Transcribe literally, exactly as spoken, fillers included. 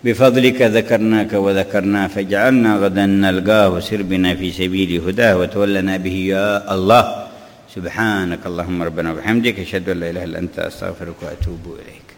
بفضلك ذكرناك وذكرنا فاجعلنا غدا نلقاه، سر بنا في سبيل هداه وتولنا به يا الله. سبحانك اللهم ربنا وبحمدك، أشهد أن لا إله إلا أنت، أستغفرك وأتوب إليك.